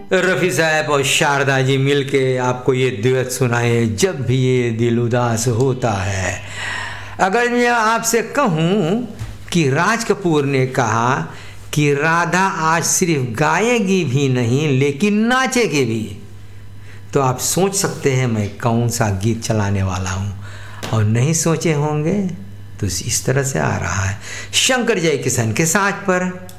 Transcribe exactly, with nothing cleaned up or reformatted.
रफ़ी साहब और शारदा जी मिलके आपको ये दुएट सुनाए, जब भी ये दिल उदास होता है। अगर मैं आपसे कहूँ कि राज कपूर ने कहा कि राधा आज सिर्फ गाएगी भी नहीं लेकिन नाचेगी भी, तो आप सोच सकते हैं मैं कौन सा गीत चलाने वाला हूँ। और नहीं सोचे होंगे तो इस तरह से आ रहा है, शंकर जयकिशन के साथ पर